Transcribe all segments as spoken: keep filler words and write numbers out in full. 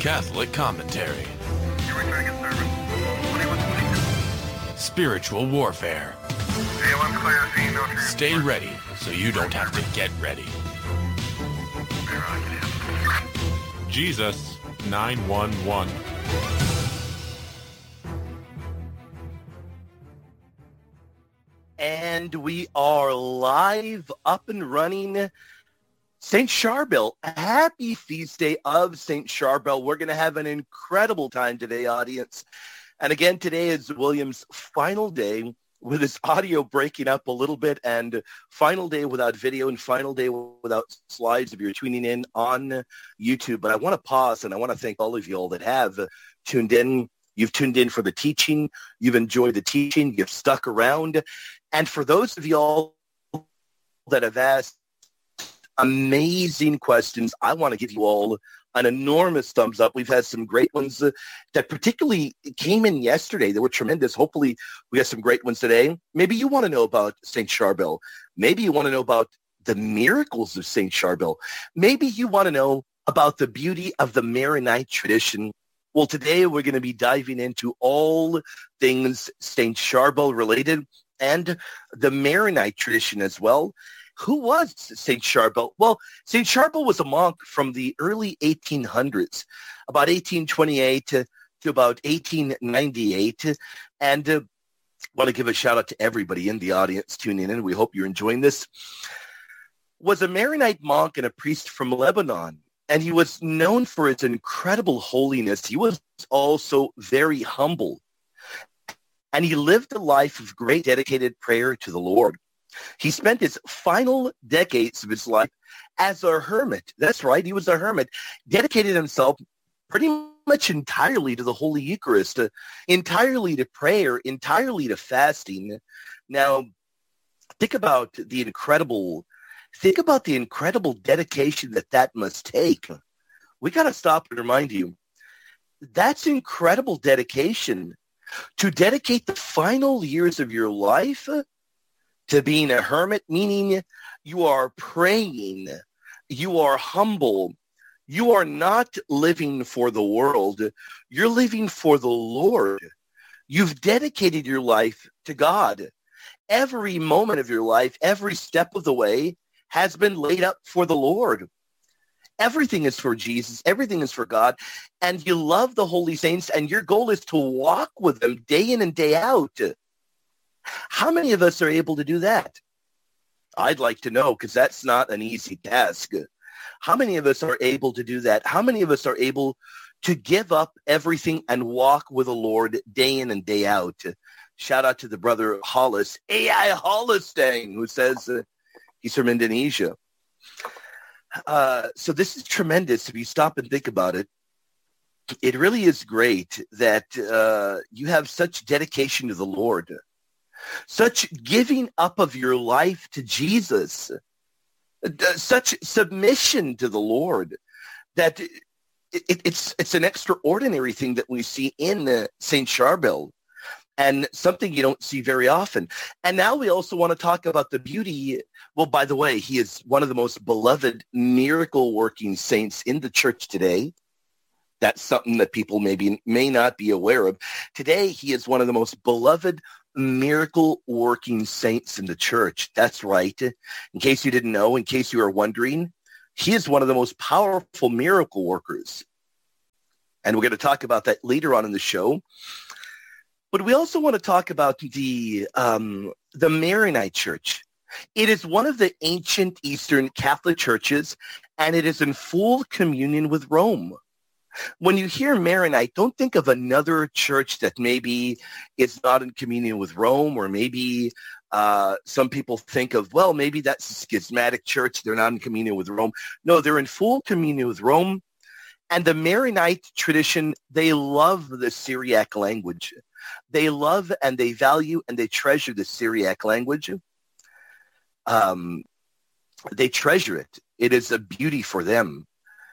Catholic commentary. Spiritual warfare. Stay ready so you don't have to get ready. Jesus nine one one. And we are live, up and running. Saint Charbel, happy feast day of Saint Charbel. We're going to have an incredible time today, audience. And again, today is William's final day with his audio breaking up a little bit, and final day without video and final day without slides if you're tuning in on YouTube. But I want to pause, and I want to thank all of you all that have tuned in. You've tuned in for the teaching. You've enjoyed the teaching. You've stuck around. And for those of you all that have asked amazing questions, I want to give you all an enormous thumbs up. We've had some great ones uh, that particularly came in yesterday. They were tremendous. Hopefully we have some great ones today. Maybe you want to know about Saint Charbel. Maybe you want to know about the miracles of Saint Charbel. Maybe you want to know about the beauty of the Maronite tradition. Well, today we're going to be diving into all things Saint Charbel related and the Maronite tradition as well. Who was Saint Charbel? Well, Saint Charbel was a monk from the early eighteen hundreds, about eighteen twenty-eight to, to about eighteen ninety-eight. And uh, I want to give a shout out to everybody in the audience tuning in. We hope you're enjoying this. Was a Maronite monk and a priest from Lebanon. And he was known for his incredible holiness. He was also very humble. And he lived a life of great dedicated prayer to the Lord. He spent his final decades of his life as a hermit. That's right, he was a hermit. Dedicated himself pretty much entirely to the Holy Eucharist, uh, entirely to prayer, entirely to fasting. Now, think about the incredible, think about the incredible dedication that that must take. We got to stop and remind you, that's incredible dedication. To dedicate the final years of your life to being a hermit, meaning you are praying, you are humble, you are not living for the world, you're living for the Lord. You've dedicated your life to God. Every moment of your life, every step of the way has been laid up for the Lord. Everything is for Jesus. Everything is for God. And you love the holy saints, and your goal is to walk with them day in and day out. How many of us are able to do that? I'd like to know, because that's not an easy task. How many of us are able to do that? How many of us are able to give up everything and walk with the Lord day in and day out? Shout out to the brother Hollis, A I Hollistang, who says uh, he's from Indonesia. Uh, so this is tremendous if you stop and think about it. It really is great that uh, you have such dedication to the Lord. Such giving up of your life to Jesus, such submission to the Lord, that it, it, it's it's an extraordinary thing that we see in uh, Saint Charbel, and something you don't see very often. And now we also want to talk about the beauty. Well, by the way, he is one of the most beloved miracle-working saints in the church today. That's something that people maybe may not be aware of. Today, he is one of the most beloved miracle-working saints in the church. That's right. In case you didn't know, in case you are wondering, he is one of the most powerful miracle workers. And we're going to talk about that later on in the show. But we also want to talk about the um, the Maronite Church. It is one of the ancient Eastern Catholic churches, and it is in full communion with Rome. When you hear Maronite, don't think of another church that maybe is not in communion with Rome, or maybe uh, some people think of, well, maybe that's a schismatic church. They're not in communion with Rome. No, they're in full communion with Rome. And the Maronite tradition, they love the Syriac language. They love and they value and they treasure the Syriac language. Um, they treasure it. It is a beauty for them.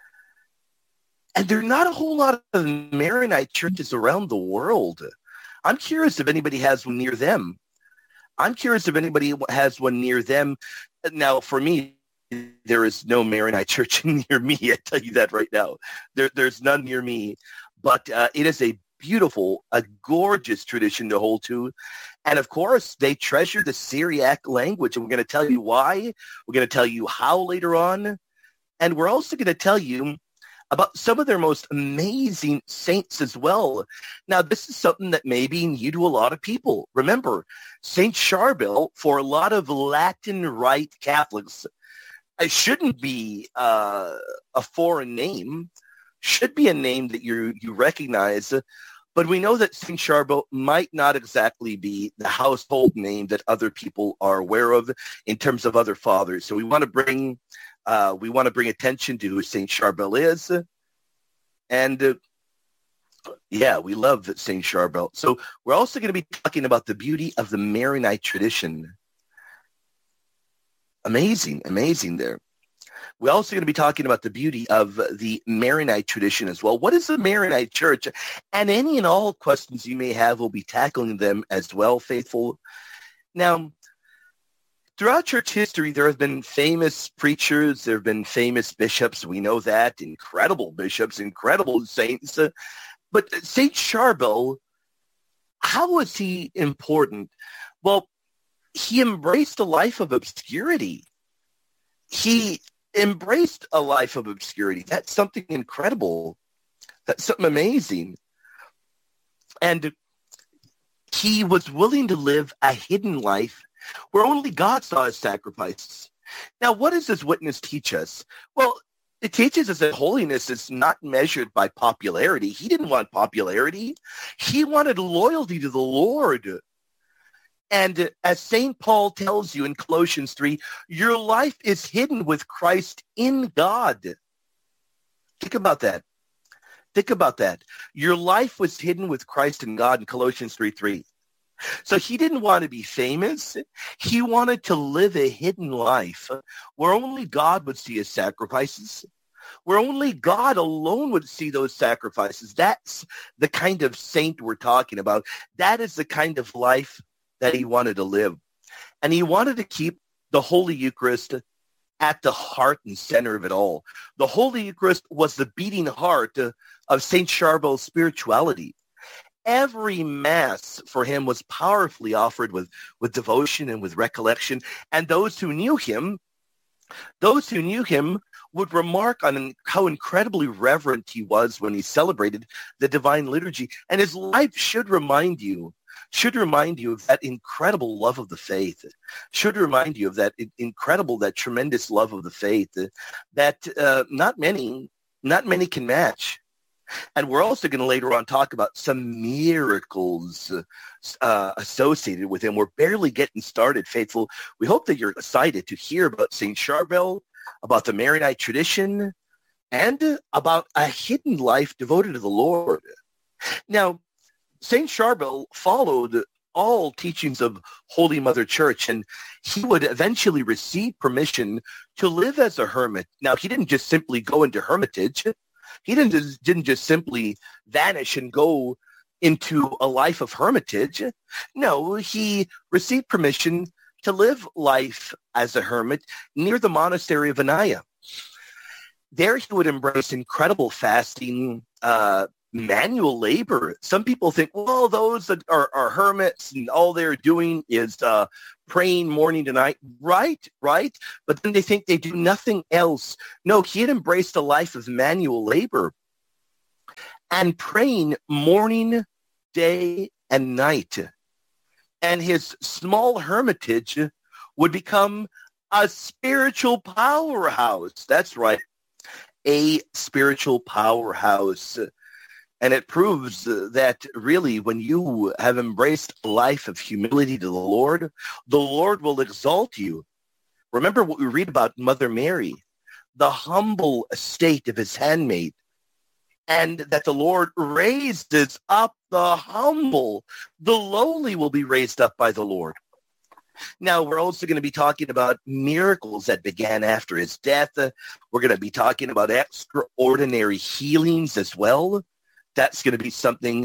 And there are not a whole lot of Maronite churches around the world. I'm curious if anybody has one near them. I'm curious if anybody has one near them. Now, for me, there is no Maronite church near me. I tell you that right now. There, there's none near me. But uh, it is a beautiful, a gorgeous tradition to hold to. And of course, they treasure the Syriac language. And we're going to tell you why. We're going to tell you how later on. And we're also going to tell you about some of their most amazing saints as well. Now, this is something that may be new to a lot of people. Remember, Saint Charbel, for a lot of Latin Rite Catholics, it shouldn't be uh, a foreign name. Should be a name that you you recognize. But we know that Saint Charbel might not exactly be the household name that other people are aware of in terms of other fathers. So we want to bring uh, we want to bring attention to who Saint Charbel is, and uh, yeah, we love Saint Charbel. So we're also going to be talking about the beauty of the Maronite tradition. Amazing, amazing there. We're also going to be talking about the beauty of the Maronite tradition as well. What is the Maronite church? And any and all questions you may have, we'll be tackling them as well, faithful. Now, throughout church history, there have been famous preachers. There have been famous bishops. We know that. Incredible bishops, incredible saints. But Saint Charbel, how was he important? Well, he embraced a life of obscurity. He embraced a life of obscurity. That's something incredible. That's something amazing. And he was willing to live a hidden life where only God saw his sacrifices. Now, what does this witness teach us? Well, it teaches us that holiness is not measured by popularity. He didn't want popularity. He wanted loyalty to the Lord. And as Saint Paul tells you in Colossians three, your life is hidden with Christ in God. Think about that. Think about that. Your life was hidden with Christ in God in Colossians three three. So he didn't want to be famous. He wanted to live a hidden life where only God would see his sacrifices, where only God alone would see those sacrifices. That's the kind of saint we're talking about. That is the kind of life that he wanted to live. And he wanted to keep the Holy Eucharist at the heart and center of it all. The Holy Eucharist was the beating heart of Saint Charbel's spirituality. Every Mass for him was powerfully offered with, with devotion and with recollection. And those who knew him, those who knew him would remark on how incredibly reverent he was when he celebrated the Divine Liturgy. And his life should remind you should remind you of that incredible love of the faith, should remind you of that incredible, that tremendous love of the faith that uh, not many, not many can match. And we're also going to later on talk about some miracles uh, associated with him. We're barely getting started, faithful. We hope that you're excited to hear about Saint Charbel, about the Maronite tradition, and about a hidden life devoted to the Lord. Now, Saint Charbel followed all teachings of Holy Mother Church, and he would eventually receive permission to live as a hermit. Now, he didn't just simply go into hermitage. He didn't just, didn't just simply vanish and go into a life of hermitage. No, he received permission to live life as a hermit near the monastery of Anaya. There he would embrace incredible fasting, uh, manual labor. Some people think, well, those that are, are hermits and all they're doing is uh, praying morning to night. Right, right. But then they think they do nothing else. No, he had embraced a life of manual labor and praying morning, day, and night. And his small hermitage would become a spiritual powerhouse. That's right. A spiritual powerhouse. And it proves that really when you have embraced a life of humility to the Lord, the Lord will exalt you. Remember what we read about Mother Mary, the humble estate of his handmaid, and that the Lord raises up the humble. The lowly will be raised up by the Lord. Now, we're also going to be talking about miracles that began after his death. We're going to be talking about extraordinary healings as well. That's going to be something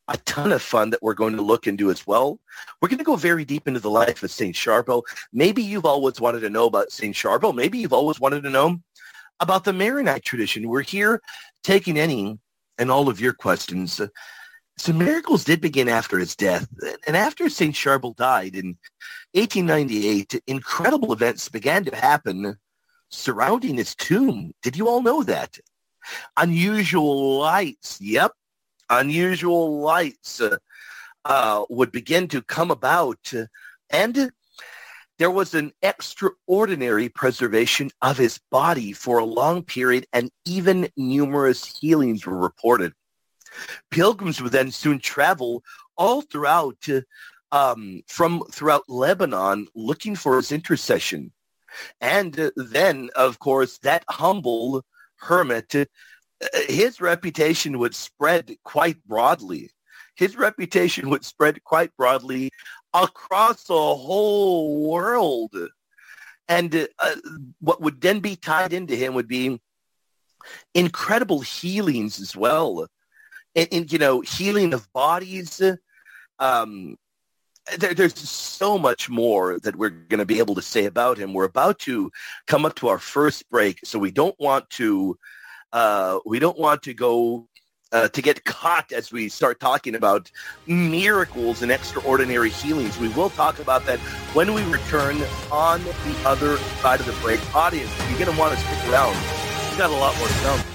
a ton of fun that we're going to look into as well. We're going to go very deep into the life of Saint Charbel. Maybe you've always wanted to know about Saint Charbel. Maybe you've always wanted to know about the Maronite tradition. We're here taking any and all of your questions. Uh, some miracles did begin after his death. And after Saint Charbel died in eighteen ninety-eight, incredible events began to happen surrounding his tomb. Did you all know that? Unusual lights, yep, unusual lights uh, uh, would begin to come about. Uh, and there was an extraordinary preservation of his body for a long period, and even numerous healings were reported. Pilgrims would then soon travel all throughout, uh, um, from throughout Lebanon, looking for his intercession. And uh, then, of course, that humble hermit, uh, his reputation would spread quite broadly. His reputation would spread quite broadly across the whole world. And uh, what would then be tied into him would be incredible healings as well. And, and you know, healing of bodies. Um, there, there's so much more that we're going to be able to say about him. We're about to come up to our first break, so we don't want to uh, we don't want to go uh, to get caught as we start talking about miracles and extraordinary healings. We will talk about that when we return on the other side of the break. Audience, you're going to want to stick around. We got a lot more to come.